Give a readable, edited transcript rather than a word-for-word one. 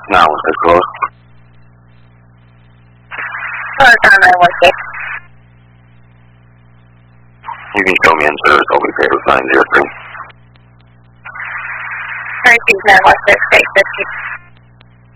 Now, what's this close? Down 916. You can show me in service, I'll be paid with 903. Repeat 916, 850.